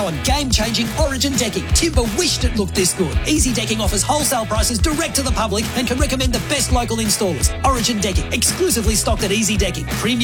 now on game-changing Origin decking. Timber wished it looked this good. Easy Decking offers wholesale prices direct to the public and can recommend the best local installers. Origin Decking, exclusively stocked at Easy Decking. Premium